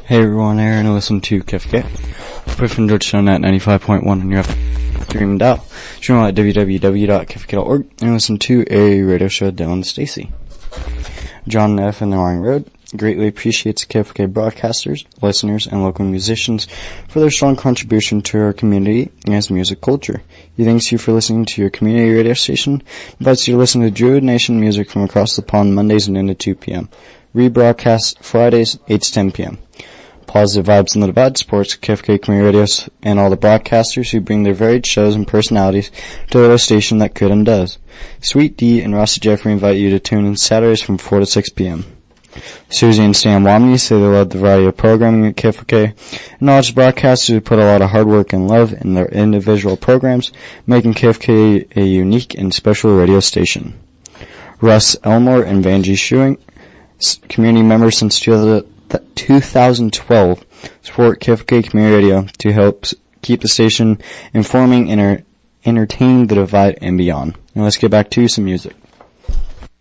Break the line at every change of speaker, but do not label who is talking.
Hey everyone, Aaron, and listen to KFK. Griffin George Stone at 95.1 on your stream dial. Stream at www.kfk.org and listen to a radio show with Dylan Stacy. John F. in the Wrong Road greatly appreciates KFK broadcasters, listeners, and local musicians for their strong contribution to our community and its music culture. He thanks you for listening to your community radio station, invites you to listen to Druid Nation music from across the pond Mondays and into 2 p.m. Rebroadcast Fridays, 8 to 10 p.m. Positive Vibes in the Divide supports KFK Community Radios and all the broadcasters who bring their varied shows and personalities to the radio station that could and does. Sweet D and Rossi Jeffrey invite you to tune in Saturdays from 4 to 6 p.m. Susie and Stan Womney say they love the variety of programming at KFK, and knowledge broadcasters who put a lot of hard work and love in their individual programs, making KFK a unique and special radio station. Russ Elmore and Vanjie Schuing, community members since 2012, support KFK Community Radio to help keep the station informing and entertaining the Divide and beyond. Now let's get back to some music.